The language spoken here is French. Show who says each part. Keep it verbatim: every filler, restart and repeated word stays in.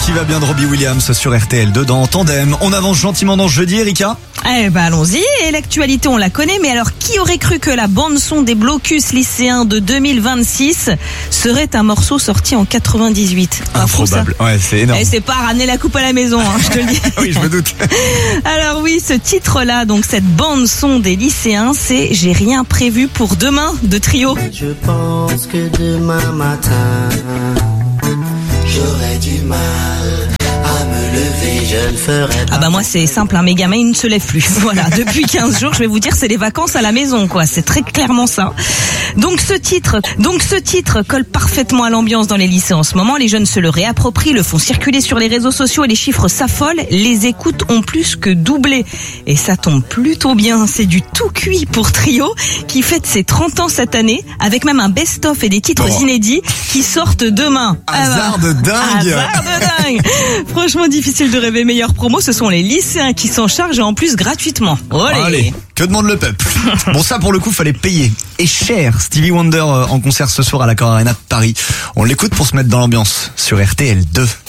Speaker 1: qui va bien de Robbie Williams sur R T L deux dans Tandem. On avance gentiment dans ce jeudi, Erika.
Speaker 2: Eh ben allons-y, et l'actualité on la connaît, mais alors qui aurait cru que la bande-son des blocus lycéens de deux mille vingt-six serait un morceau sorti en quatre-vingt-dix-huit?
Speaker 1: Improbable, ouais c'est énorme.
Speaker 2: Eh, c'est pas ramener la coupe à la maison, hein, je te le dis.
Speaker 1: Oui, je me doute.
Speaker 2: Alors oui, ce titre-là, donc cette bande-son des lycéens, c'est J'ai rien prévu pour demain de Trio.
Speaker 3: Je pense que demain matin, j'aurai du mal à me lever, je ne ferai pas.
Speaker 2: Ah bah moi c'est simple, un méga il ne se lève plus. Voilà, depuis quinze jours, je vais vous dire, c'est les vacances à la maison, quoi. C'est très clairement ça. Donc ce titre, donc ce titre colle parfaitement à l'ambiance dans les lycées en ce moment. Les jeunes se le réapproprient, le font circuler sur les réseaux sociaux et les chiffres s'affolent. Les écoutes ont plus que doublé. Et ça tombe plutôt bien. C'est du tout cuit pour Trio, qui fête ses trente ans cette année, avec même un best-of et des titres
Speaker 1: Oh.
Speaker 2: inédits qui sortent demain.
Speaker 1: Hasard
Speaker 2: Ah bah,
Speaker 1: de dingue.
Speaker 2: Hasard de dingue. Franchement difficile de rêver meilleure promo. Ce sont les lycéens qui s'en chargent et en plus gratuitement. Olé.
Speaker 1: Allez, que demande le peuple? Bon, ça pour le coup, fallait payer. Et cher. Stevie Wonder euh, en concert ce soir à l'Accor Arena de Paris. On l'écoute pour se mettre dans l'ambiance sur R T L deux.